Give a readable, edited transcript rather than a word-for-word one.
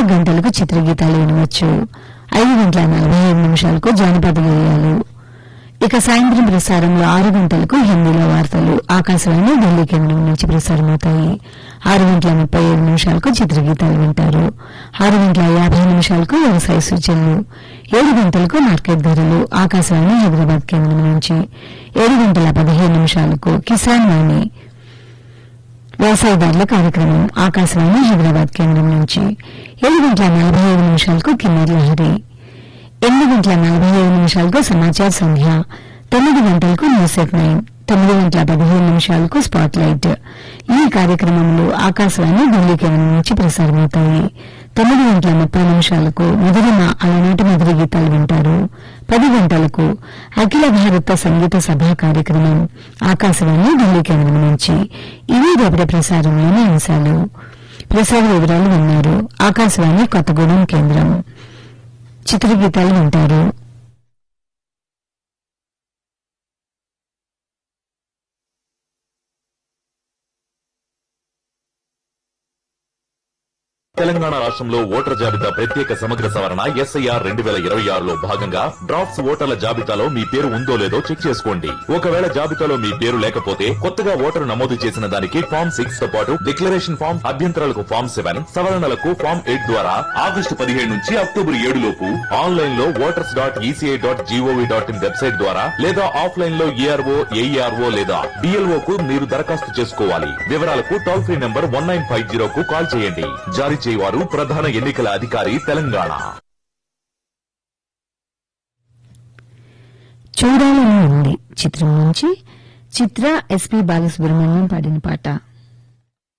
గంటలకు చిత్రగీతాలు వినవచ్చు. 5:45 జానపద గేయాలు. ఇక సాయంత్రం ప్రసారంలో 6 గంటలకు హిందీలో వార్తలు ఆకాశవాణి ఢిల్లీ కేంద్రం నుంచి ప్రసారమవుతాయి. 6:35 చిత్రగీతాలు వింటారు. 6:50 వ్యవసాయ సూచనలు. 7 గంటలకు మార్కెట్ ధరలు ఆకాశవాణి హైదరాబాద్ కేంద్రం నుంచి. 7:15 కిసాన్ వాణి వ్యవసాయదారుల కార్యక్రమం ఆకాశవాణి హైదరాబాద్ కేంద్రం నుంచి. 7:45 కిన్నెర్ లహరి. 8:45 సమాచార సంధ్య. 9 గంటలకు న్యూస్ ఎట్ 9. 9:15 spot light. ఈ కార్యక్రమంలో ఆకాశవాణి ఢిల్లీ కేంద్రం నుంచి ప్రసారమవుతాయి. 9:30 మధురిమ అలనాటి మధుర గీతాలు వింటారు. 10 గంటలకు అఖిల భారత సంగీత సభ కార్యక్రమం ఆకాశవాణి ఢిల్లీ కేంద్రం నుంచి. ఇవి రేపటి ప్రసారంలోని అంశాలు. ప్రసార వివరాలు విన్నారు. ఆకాశవాణి కొత్తగూడెం కేంద్రం. చిత్రగీతాలు వింటారు. తెలంగాణ రాష్ట్రంలో ఓటర్ జాబితా ప్రత్యేక సమగ్ర సవరణ ఎస్ఐఆర్ 2026లో భాగంగా డ్రాఫ్ట్స్ ఓటర్ల జాబితాలో మీ పేరు ఉందో లేదో చెక్ చేసుకోండి. ఒకవేళ జాబితాలో మీ పేరు లేకపోతే కొత్తగా ఓటరు నమోదు చేసిన దానికి ఫామ్ 6 తో పాటు డిక్లరేషన్ ఫామ్, అభ్యంతరాలకు ఫామ్ 7, సవరణలకు ఫామ్ 8 ద్వారా ఆగస్టు 17 నుంచి అక్టోబర్ 7 లోపు ఆన్లైన్ లో voters.eci.gov.in వెబ్సైట్ ద్వారా లేదా ఆఫ్లైన్ లో ఏఆర్ఓ, ఏఈఆర్ఓ లేదా డిఎల్ఓ కు మీరు దరఖాస్తు చేసుకోవాలి. వివరాలకు టోల్ ఫ్రీ నంబర్ 1950 కు కాల్ చేయండి. జారీ చేయవారు ప్రధాన ఎన్నికల అధికారి తెలంగాణ. చూడాలని ఉంది చిత్రం నుంచి చిత్ర ఎస్పి బాలసుబ్రహ్మణ్యం పాడిన పాట.